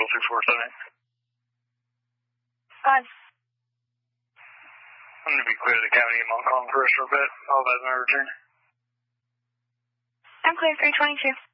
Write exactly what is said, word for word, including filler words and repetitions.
six four seven eight. Five. I'm going to be clear to the cavity. I'm on calling first for a bit. All bad, my return. I'm clear, three twenty-two.